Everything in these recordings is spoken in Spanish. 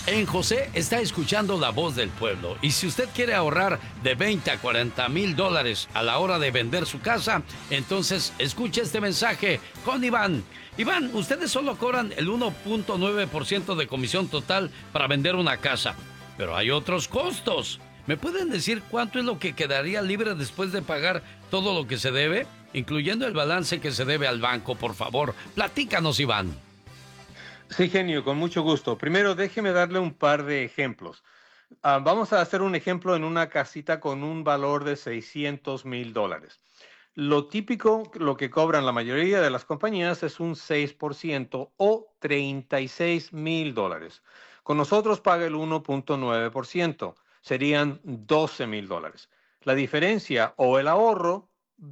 En José está escuchando la voz del pueblo. Y si usted quiere ahorrar de 20 a 40 mil dólares a la hora de vender su casa, entonces escuche este mensaje con Iván. Iván, ustedes solo cobran el 1.9% de comisión total para vender una casa. Pero hay otros costos. ¿Me pueden decir cuánto es lo que quedaría libre después de pagar todo lo que se debe? Incluyendo el balance que se debe al banco, por favor. Platícanos, Iván. Sí, genio, con mucho gusto. Primero, déjeme darle un par de ejemplos. Vamos a hacer un ejemplo en una casita con un valor de $600,000. Lo típico, lo que cobran la mayoría de las compañías es un 6% o $36,000. Con nosotros paga el 1.9%, serían $12,000. La diferencia o el ahorro,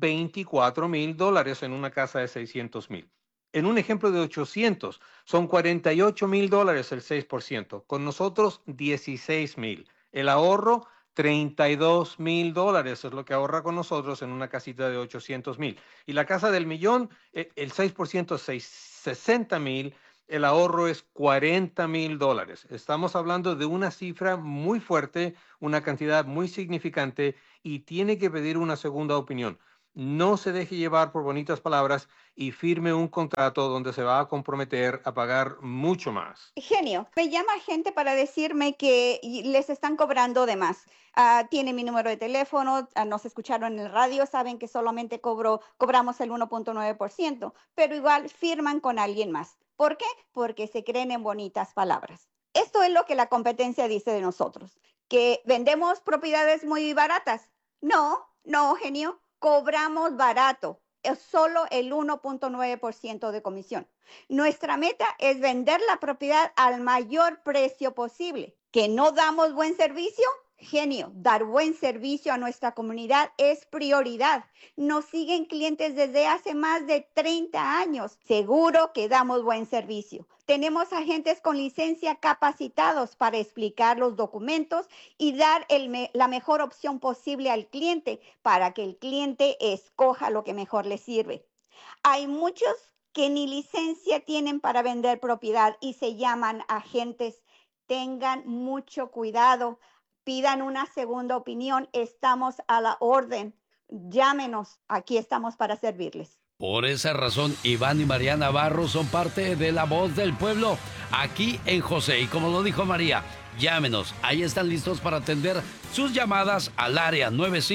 $24,000 en una casa de 600,000. En un ejemplo de 800, son $48,000 el 6%. Con nosotros, 16,000. El ahorro, $32,000 es lo que ahorra con nosotros en una casita de 800,000. Y la casa del millón, el 6% es 60,000. El ahorro es $40,000. Estamos hablando de una cifra muy fuerte, una cantidad muy significante y tiene que pedir una segunda opinión. No se deje llevar por bonitas palabras y firme un contrato donde se va a comprometer a pagar mucho más. Genio, me llama gente para decirme que les están cobrando de más. Tiene mi número de teléfono, nos escucharon en el radio, saben que solamente cobramos el 1.9%, pero igual firman con alguien más. ¿Por qué? Porque se creen en bonitas palabras. Esto es lo que la competencia dice de nosotros, que vendemos propiedades muy baratas. No, genio, cobramos barato. Es solo el 1.9% de comisión. Nuestra meta es vender la propiedad al mayor precio posible. ¿Que no damos buen servicio? Genio, dar buen servicio a nuestra comunidad es prioridad. Nos siguen clientes desde hace más de 30 años. Seguro que damos buen servicio. Tenemos agentes con licencia capacitados para explicar los documentos y dar la mejor opción posible al cliente para que el cliente escoja lo que mejor le sirve. Hay muchos que ni licencia tienen para vender propiedad y se llaman agentes. Tengan mucho cuidado. Pidan una segunda opinión. Estamos a la orden. Llámenos. Aquí estamos para servirles. Por esa razón, Iván y María Navarro son parte de La Voz del Pueblo aquí en José. Y como lo dijo María, llámenos. Ahí están listos para atender sus llamadas al área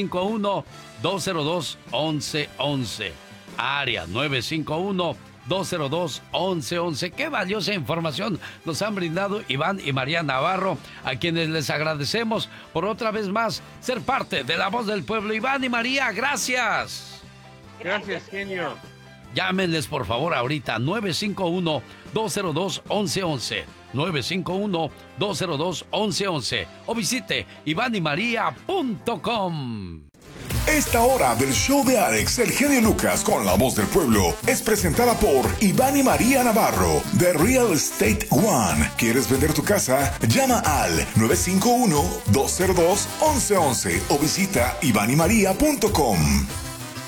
951-202-1111. Área 951-202-1111. Qué valiosa información nos han brindado Iván y María Navarro, a quienes les agradecemos por otra vez más ser parte de La Voz del Pueblo. Iván y María, gracias. Gracias, genio. Llámenles por favor ahorita 951-202-1111. 951-202-1111 o visite ivanymaria.com. Esta hora del show de Alex, el genio Lucas con La Voz del Pueblo es presentada por Iván y María Navarro de Real Estate One. ¿Quieres vender tu casa? Llama al 951-202-1111 o visita ivanymaria.com.